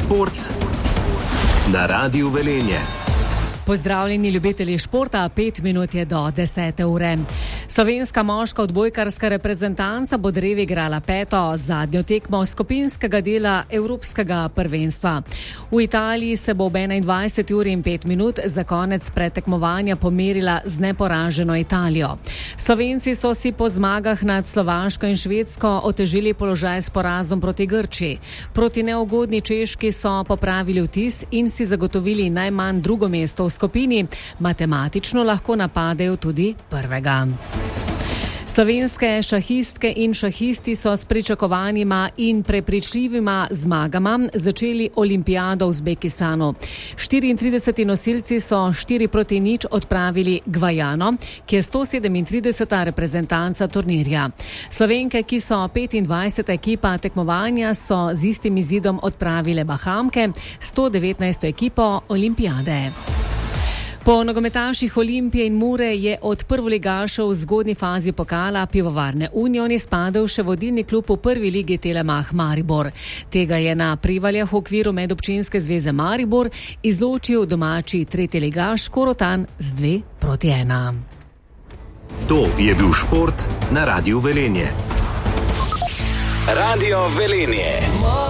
Šport na Radiu Velenje. Pozdravljeni ljubitelji športa, 5 minut je do 10. ure. Slovenska moška odbojkarska reprezentanca bo drevi igrala peto zadnjo tekmo skupinskega dela Evropskega prvenstva. V Italiji se bo ob 21. uri in 5 minut za konec predtekmovanja pomerila z neporaženo Italijo. Slovenci so si po zmagah nad Slovaško in Švedsko otežili položaj s porazom proti Grčiji. Proti neugodni Češki so popravili vtis in si zagotovili najmanj drugo mesto v skupini, matematično lahko napadejo tudi prvega. Slovenske šahistke in šahisti so s pričakovanjima in prepričljivima zmagama začeli olimpijado v Uzbekistanu. 34 nosilci so 4-0 odpravili Gvajano, ki je 137. reprezentanca turnirja. Slovenke, ki so 25. ekipa tekmovanja, so z istim izidom odpravile Bahamke, 119. ekipo olimpijade. Po nogometaših Olimpije in Mure je od prvoligašev v zgodnji fazi pokala Pivovarne Union izpadel še vodilni klub v prvi ligi Telemach Maribor. Tega je na Prevaljah v okviru medobčinske zveze Maribor izločil domači tretjeligaš Korotan z 2-1. To je bil šport na Radiu Velenje. Radio Velenje.